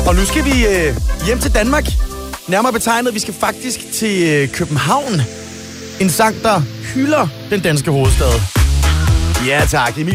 Og nu skal vi hjem til Danmark. Nærmere betegnet, vi skal faktisk til København. En sang, der hylder den danske hovedstad. Ja tak, Emil